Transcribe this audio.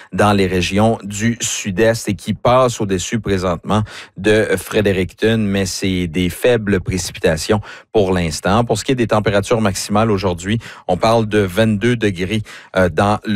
dans les régions du sud-est et qui passe au-dessus présentement de Fredericton, mais c'est des faibles précipitations pour l'instant. Pour ce qui est des températures maximales aujourd'hui, on parle de 22 degrés dans le